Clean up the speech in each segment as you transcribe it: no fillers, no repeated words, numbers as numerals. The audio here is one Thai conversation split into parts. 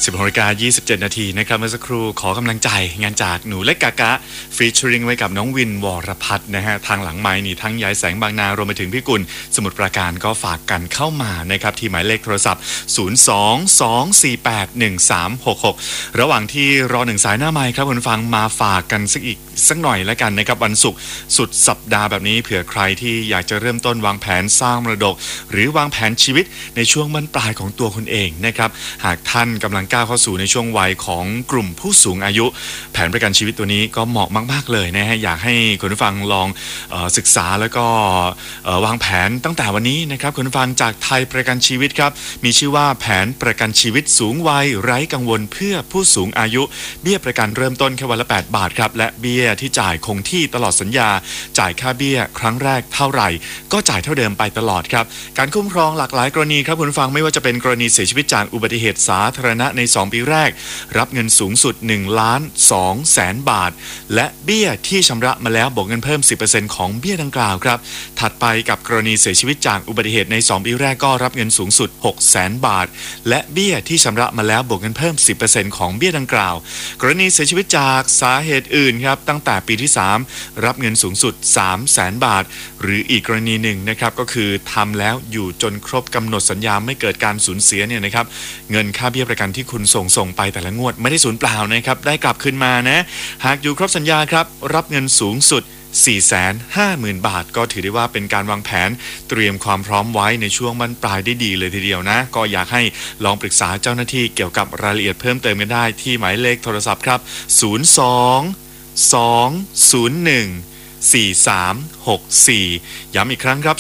16:27 นาทีนะครับเมื่อสักครู่ขอกำลังใจงานจากหนูเล็กกากะฟีเจอริงไว้กับน้องวินวรพัฒน์นะฮะทางหลังไมค์นี่ทั้งยายแสงบางนารวมไปถึงพี่กุลสมุทรปราการก็ฝากกันเข้ามานะครับที่หมายเลขโทรศัพท์ 022481366 ระหว่างที่รอหนึ่งสายหน้าไมค์ครับคุณฟังมาฝากกันสักหน่อยแล้วกันนะครับวันศุกร์สุดสัปดาห์แบบนี้เผื่อใครที่อยากจะเริ่มต้นวางแผนสร้างมรดกหรือวางแผนชีวิตในช่วงบั้นปลายของตัวคุณเองนะครับหากท่านกำลังก้าวเข้าสู่ในช่วงวัยของกลุ่มผู้สูงอายุแผนประกันชีวิตตัวนี้ก็เหมาะมากๆเลยนะฮะอยากให้คุณผู้ฟังลองศึกษาแล้วก็วางแผนตั้งแต่วันนี้นะครับคุณผู้ฟังจากไทยประกันชีวิตครับมีชื่อว่าแผนประกันชีวิตสูงวัยไร้กังวลเพื่อผู้สูงอายุเบี้ยประกันเริ่มต้นแค่วันละ8 บาทครับและเบี้ยที่จ่ายคงที่ตลอดสัญญาจ่ายค่าเบี้ยครั้งแรกเท่าไหร่ก็จ่ายเท่าเดิมไปตลอดครับการคุ้มครองหลากหลายกรณีครับคุณผู้ฟังไม่ว่าจะเป็นกรณีเสียชีวิตจากอุบัติเหตุสาธารณะใน2 ปีแรกรับเงินสูงสุด1,200,000 บาทและเบี้ยที่ชำระมาแล้วบวกเงินเพิ่ม 10% ของเบี้ยดังกล่าวครับถัดไปกับกรณีเสียชีวิตจากอุบัติเหตุใน2 ปีแรกก็รับเงินสูงสุด 600,000 บาทและเบี้ยที่ชำระมาแล้วบวกเงินเพิ่ม 10% ของเบี้ยดังกล่าวกรณีเสียชีวิตจากสาเหตุอื่นครับตั้งแต่ปีที่3รับเงินสูงสุด 300,000 บาทหรืออีกกรณีหนึ่งนะครับก็คือทำแล้วอยู่จนครบกำหนดสัญญาไม่เกิดการสูญเสียเนี่ยนะครับเงินค่าเบี้ยประกันที่คุณส่งไปแต่ละงวดไม่ได้สูญเปล่านะครับได้กลับคืนมานะหากอยู่ครบสัญญาครับรับเงินสูงสุด 450,000 บาทก็ถือได้ว่าเป็นการวางแผนเตรียมความพร้อมไว้ในช่วงบั้นปลายได้ดีเลยทีเดียวนะก็อยากให้ลองปรึกษาเจ้าหน้าที่เกี่ยวกับรายละเอียดเพิ่มเติมกันได้ที่หมายเลขโทรศัพท์ครับ 02-201-4364 ย้ำอีกครั้งครับ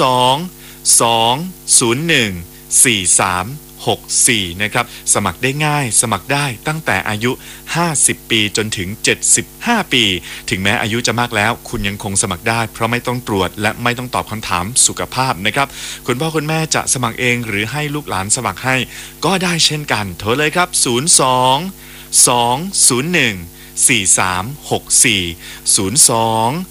02-201-4364 นะครับสมัครได้ง่ายสมัครได้ตั้งแต่อายุ50 ปีจนถึง75 ปีถึงแม้อายุจะมากแล้วคุณยังคงสมัครได้เพราะไม่ต้องตรวจและไม่ต้องตอบคำถามสุขภาพนะครับคุณพ่อคุณแม่จะสมัครเองหรือให้ลูกหลานสมัครให้ก็ได้เช่นกันโทรเลยครับ 02-201-4364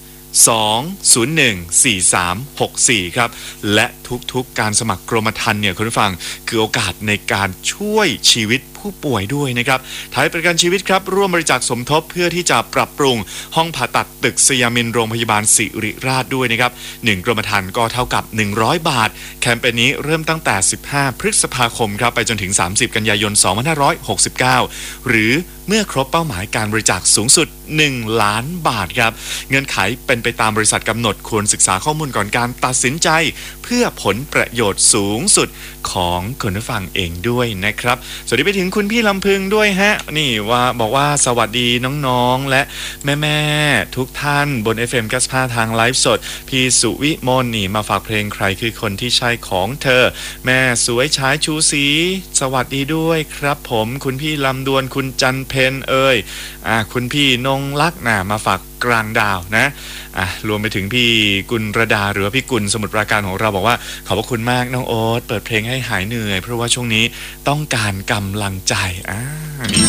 02-201-4364 ครับและทุกๆการสมัครกรมธรรม์เนี่ยคุณผู้ฟังคือโอกาสในการช่วยชีวิตผู้ป่วยด้วยนะครับไทยประกันชีวิตครับร่วมบริจาคสมทบเพื่อที่จะปรับปรุงห้องผ่าตัดตึกสยามินโรงพยาบาลศิริราชด้วยนะครับ1กรมธรรม์ก็เท่ากับ100 บาทแคมเปญนี้เริ่มตั้งแต่15 พฤษภาคมครับไปจนถึง30 กันยายน 2569หรือเมื่อครบเป้าหมายการบริจาคสูงสุด1 ล้านบาทครับเงื่อนไขเป็นไปตามบริษัทกำหนดควรศึกษาข้อมูลก่อนการตัดสินใจเพื่อผลประโยชน์สูงสุดของคุณผู้ฟังเองด้วยนะครับสวัสดีไปถึงคุณพี่ลำพึงด้วยฮะนี่ว่าบอกว่าสวัสดีน้องๆและแม่ๆทุกท่านบน FM 95ทางไลฟ์สดพี่สุวิมลนี่มาฝากเพลงใครคือคนที่ใช่ของเธอแม่สวยฉายชูสีสวัสดีด้วยครับผมคุณพี่ลำดวนคุณจันเพนคุณพี่นงลักษณ์มาฝากกลางดาวนะรวมไปถึงพี่กุลระดาหรือว่าพี่กุลสมุทรปราการของเราบอกว่าขอบพระคุณมากน้องโอ๊ตเปิดเพลงให้หายเหนื่อยเพราะว่าช่วงนี้ต้องการกำลังใจนี่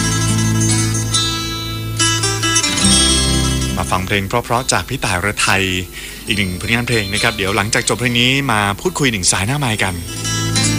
มาฟังเพลงเพราะๆจากพี่ต่ายฤทัยอีกหนึ่งผลงานเพลงนะครับเดี๋ยวหลังจากจบเพลงนี้มาพูดคุยหนึ่งสายหน้าไมค์กัน